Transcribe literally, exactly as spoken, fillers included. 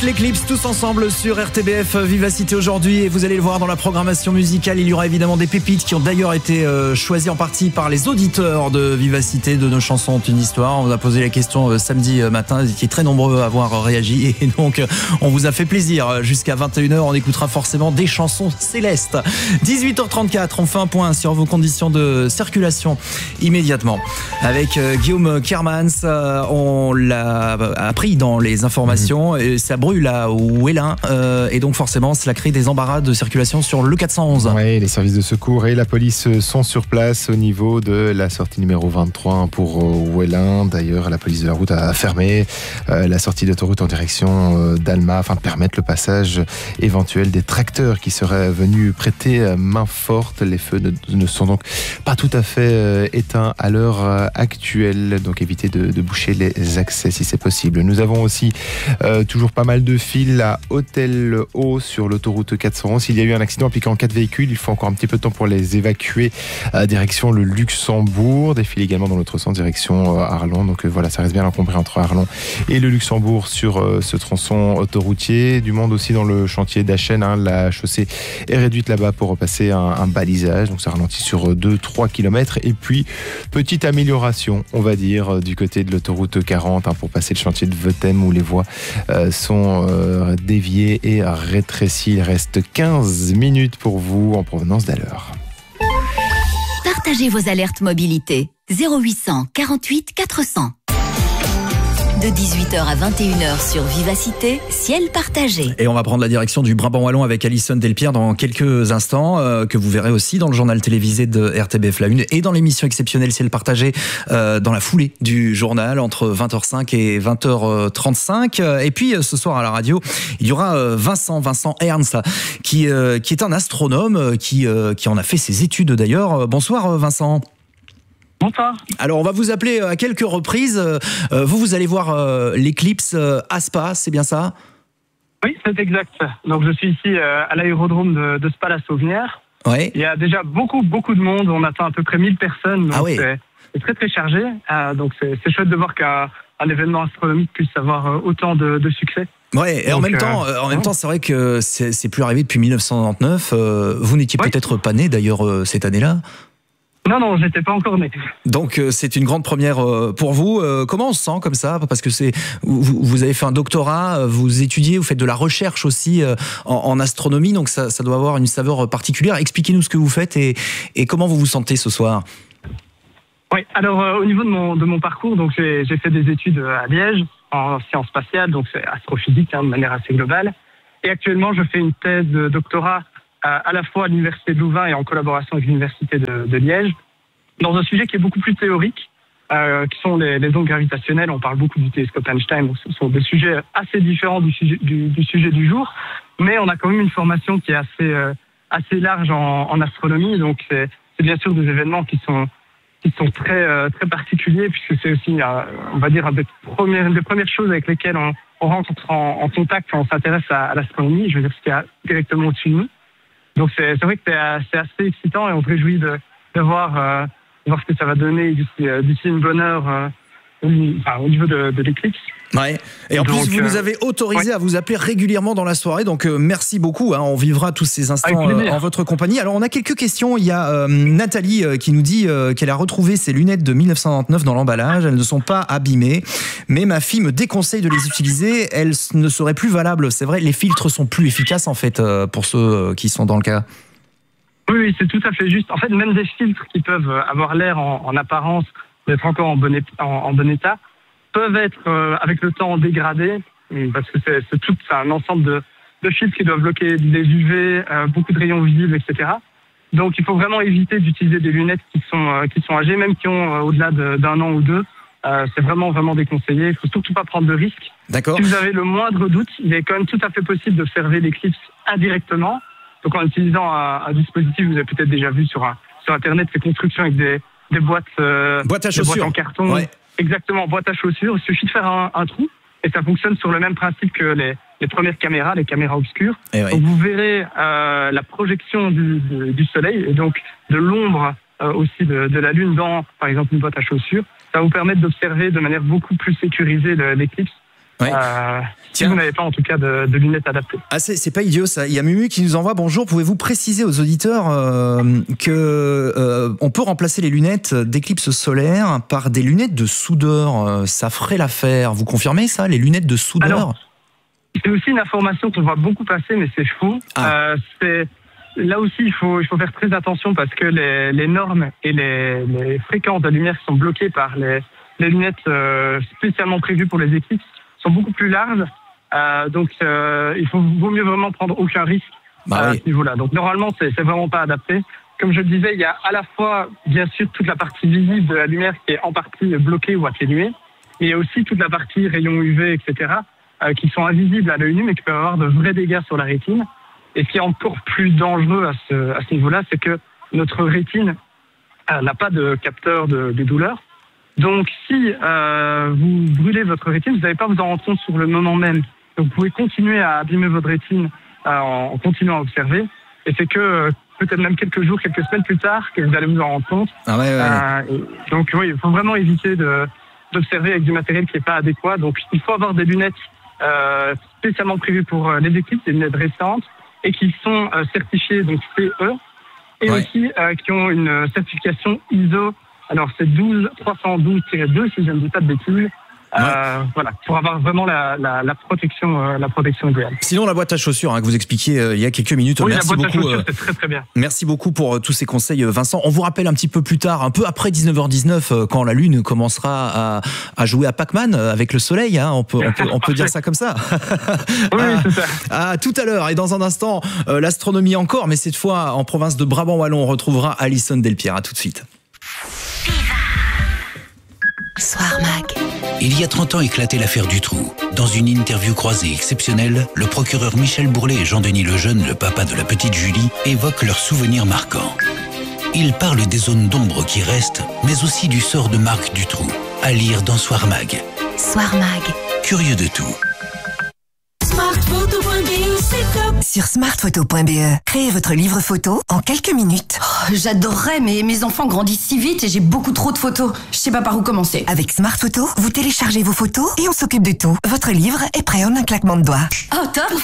L'Eclipse tous ensemble sur R T B F Vivacité aujourd'hui, et vous allez le voir dans la programmation musicale, il y aura évidemment des pépites qui ont d'ailleurs été euh, choisies en partie par les auditeurs de Vivacité, de nos chansons ont une histoire. On vous a posé la question euh, samedi matin, vous étiez très nombreux à avoir réagi et donc euh, on vous a fait plaisir. Jusqu'à vingt et une heures on écoutera forcément des chansons célestes. dix-huit heures trente-quatre, on fait un point sur vos conditions de circulation immédiatement avec euh, Guillaume Kermans. Euh, on l'a appris dans les informations, et ça brûle à Ouélin, euh, et donc forcément cela crée des embarras de circulation sur le quatre cent onze. Oui, les services de secours et la police sont sur place au niveau de la sortie numéro vingt-trois pour Ouélin. D'ailleurs, la police de la route a fermé euh, la sortie d'autoroute en direction euh, d'Alma afin de permettre le passage éventuel des tracteurs qui seraient venus prêter main forte. Les feux ne, ne sont donc pas tout à fait euh, éteints à l'heure actuelle, donc évitez de, de boucher les accès si c'est possible. Nous avons aussi euh, toujours pas mal de fil à Hôtel-Haut sur l'autoroute quatre cent onze. Il y a eu un accident impliquant quatre véhicules. Il faut encore un petit peu de temps pour les évacuer à direction le Luxembourg. Des fils également dans l'autre sens, direction Arlon. Donc voilà, ça reste bien encombré entre Arlon et le Luxembourg sur ce tronçon autoroutier. Du monde aussi dans le chantier d'Achen. Hein. La chaussée est réduite là-bas pour repasser un, un balisage. Donc ça ralentit sur deux à trois kilomètres. Et puis, petite amélioration, on va dire, du côté de l'autoroute quarante hein, pour passer le chantier de Vetem où les voies euh, sont Euh, dévié et rétréci. Il reste quinze minutes pour vous en provenance d'Aleur. Partagez vos alertes mobilité. zéro huit cent quarante-huit quatre cents. De dix-huit heures à vingt et une heures sur Vivacité, ciel partagé. Et on va prendre la direction du Brabant Wallon avec Alison Delpierre dans quelques instants, euh, que vous verrez aussi dans le journal télévisé de R T B F La Une et dans l'émission exceptionnelle ciel partagé euh, dans la foulée du journal entre vingt heures cinq et vingt heures trente-cinq. Et puis ce soir à la radio, il y aura Vincent, Vincent Ernst, qui, euh, qui est un astronome, qui, euh, qui en a fait ses études d'ailleurs. Bonsoir Vincent. Bonsoir. Alors on va vous appeler à quelques reprises. Euh, vous, vous allez voir euh, l'éclipse euh, à Spa, c'est bien ça ? Oui, c'est exact. Donc je suis ici euh, à l'aérodrome de, de Spa-la-Sauvenière. Ouais. Il y a déjà beaucoup, beaucoup de monde. On attend à peu près mille personnes. Donc ah oui. c'est, c'est très, très chargé. Euh, donc c'est, c'est chouette de voir qu'un un événement astronomique puisse avoir euh, autant de, de succès. Ouais, et donc, en même temps, euh, en même temps, c'est vrai que c'est, c'est plus arrivé depuis dix-neuf cent quatre-vingt-dix-neuf. Euh, vous n'étiez oui. peut-être pas né d'ailleurs euh, cette année-là ? Non, non, j'étais pas encore né. Donc euh, c'est une grande première euh, pour vous. Euh, comment on se sent comme ça ? Parce que c'est vous, vous avez fait un doctorat, vous étudiez, vous faites de la recherche aussi euh, en, en astronomie, donc ça, ça doit avoir une saveur particulière. Expliquez-nous ce que vous faites et, et comment vous vous sentez ce soir. Oui, alors euh, au niveau de mon, de mon parcours, donc j'ai, j'ai fait des études à Liège en sciences spatiales, donc c'est astrophysique hein, de manière assez globale. Et actuellement, je fais une thèse de doctorat à la fois à l'Université de Louvain et en collaboration avec l'Université de, de Liège, dans un sujet qui est beaucoup plus théorique, euh, qui sont les, les ondes gravitationnelles. On parle beaucoup du télescope Einstein, donc ce sont des sujets assez différents du sujet du, du, sujet du jour, mais on a quand même une formation qui est assez, euh, assez large en, en astronomie, donc c'est, c'est bien sûr des événements qui sont, qui sont très, euh, très particuliers, puisque c'est aussi, euh, on va dire, une des premières, une des premières choses avec lesquelles on, on rentre en, en contact quand on s'intéresse à, à l'astronomie, je veux dire ce qu'il y a directement au-dessus de nous. Donc c'est, c'est vrai que c'est, c'est assez excitant et on se réjouit de, de, voir, euh, de voir ce que ça va donner d'ici, euh, d'ici une bonne heure euh, au, enfin, au niveau de, de l'éclipse. Ouais. Et en donc, plus, vous euh, nous avez autorisé ouais. à vous appeler régulièrement dans la soirée, donc euh, merci beaucoup. Hein, on vivra tous ces instants euh, en votre compagnie. Alors, on a quelques questions. Il y a euh, Nathalie euh, qui nous dit euh, qu'elle a retrouvé ses lunettes de dix-neuf cent quatre-vingt-dix-neuf dans l'emballage. Elles ne sont pas abîmées, mais ma fille me déconseille de les utiliser. Elles ne seraient plus valables. C'est vrai, les filtres sont plus efficaces en fait euh, pour ceux euh, qui sont dans le cas. Oui, oui, c'est tout à fait juste. En fait, même des filtres qui peuvent avoir l'air en, en apparence d'être encore en bon, en, en bon état peuvent être euh, avec le temps dégradés, parce que c'est, c'est tout c'est un ensemble de, de filtres qui doivent bloquer les U V, euh, beaucoup de rayons visibles, et cetera. Donc il faut vraiment éviter d'utiliser des lunettes qui sont euh, qui sont âgées, même qui ont euh, au-delà de, d'un an ou deux. Euh, c'est vraiment vraiment déconseillé. Il faut surtout pas prendre de risques. D'accord. Si vous avez le moindre doute, il est quand même tout à fait possible d'observer l'éclipse indirectement. Donc en utilisant un, un dispositif, vous avez peut-être déjà vu sur un, sur internet ces constructions avec des des boîtes euh, boîtes à chaussures, boîtes en carton. Ouais. Exactement, boîte à chaussures. Il suffit de faire un, un trou et ça fonctionne sur le même principe que les, les premières caméras, les caméras obscures. Et oui. Donc vous verrez euh, la projection du, du, du soleil et donc de l'ombre euh, aussi de, de la Lune dans, par exemple, une boîte à chaussures. Ça va vous permettre d'observer de manière beaucoup plus sécurisée le, l'éclipse Ouais. Euh, si Tiens. vous n'avez pas en tout cas de, de lunettes adaptées. Ah, c'est, c'est pas idiot ça. Il y a Mumu qui nous envoie bonjour. Pouvez-vous préciser aux auditeurs euh, que euh, on peut remplacer les lunettes d'éclipse solaire par des lunettes de soudeur. Euh, ça ferait l'affaire. Vous confirmez ça, les lunettes de soudeur? Alors, c'est aussi une information qu'on voit beaucoup passer, mais c'est faux. Ah. Euh, c'est là aussi il faut il faut faire très attention parce que les, les normes et les, les fréquences de lumière qui sont bloquées par les les lunettes euh, spécialement prévues pour les éclipses sont beaucoup plus larges. Euh, donc, euh, il faut, vaut mieux vraiment prendre aucun risque Bah à oui. ce niveau-là. Donc, normalement, c'est, c'est vraiment pas adapté. Comme je le disais, il y a à la fois, bien sûr, toute la partie visible de la lumière qui est en partie bloquée ou atténuée, mais il y a aussi toute la partie rayons U V, et cetera, euh, qui sont invisibles à l'œil nu, mais qui peuvent avoir de vrais dégâts sur la rétine. Et ce qui est encore plus dangereux à ce, à ce niveau-là, c'est que notre rétine euh, n'a pas de capteur de, de douleur. Donc, si euh, vous brûlez votre rétine, vous n'allez pas vous en rendre compte sur le moment même. Donc, vous pouvez continuer à abîmer votre rétine euh, en, en continuant à observer. Et c'est que euh, peut-être même quelques jours, quelques semaines plus tard, que vous allez vous en rendre compte. Ah ouais, ouais. Euh, et donc, oui, il faut vraiment éviter de, d'observer avec du matériel qui n'est pas adéquat. Donc, il faut avoir des lunettes euh, spécialement prévues pour euh, les éclipses, des lunettes récentes, et qui sont euh, certifiées donc C E, et Ouais. aussi euh, qui ont une certification I S O. Alors, c'est douze trois cent douze tiret deux, si je ne dis pas de bêtises. Euh, voilà, pour avoir vraiment la, la, la protection, euh, la protection idéale. Sinon, la boîte à chaussures hein, que vous expliquiez euh, il y a quelques minutes. Oui, merci la boîte beaucoup. à chaussures, euh, c'est très très bien. Merci beaucoup pour euh, tous ces conseils, euh, Vincent. On vous rappelle un petit peu plus tard, un peu après dix-neuf heures dix-neuf, euh, quand la Lune commencera à, à jouer à Pac-Man euh, avec le Soleil. Hein, on peut, on peut, on peut dire ça comme ça. Oui, oui, c'est ça. À tout à l'heure. Et dans un instant, euh, l'astronomie encore, mais cette fois en province de Brabant-Wallon, on retrouvera Alison Delpierre. À tout de suite. Soir Mag. Il y a trente ans éclatait l'affaire Dutroux. Dans une interview croisée exceptionnelle, le procureur Michel Bourlet et Jean-Denis Lejeune, le papa de la petite Julie, évoquent leurs souvenirs marquants. Ils parlent des zones d'ombre qui restent, mais aussi du sort de Marc Dutroux. À lire dans Soir Mag. Soir Mag. Curieux de tout. Sur smartphoto point b e, créez votre livre photo en quelques minutes. Oh, j'adorerais, mais mes enfants grandissent si vite et j'ai beaucoup trop de photos. Je sais pas par où commencer. Avec Smartphoto, vous téléchargez vos photos et on s'occupe de tout. Votre livre est prêt en un claquement de doigts. Oh, top!